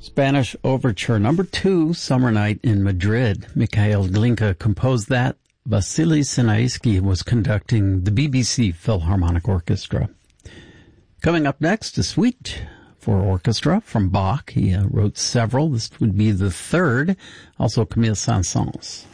Spanish Overture Number 2, Summer Night in Madrid. Mikhail Glinka composed that. Vasily Sinaisky was conducting the BBC Philharmonic Orchestra. Coming up next, a suite for orchestra from Bach. He wrote several. This would be the third. Also Camille Saint-Saëns.